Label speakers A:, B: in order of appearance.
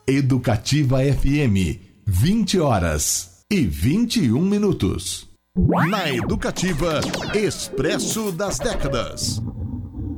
A: Educativa FM, 20 horas e 21 minutos. Na Educativa, Expresso das Décadas.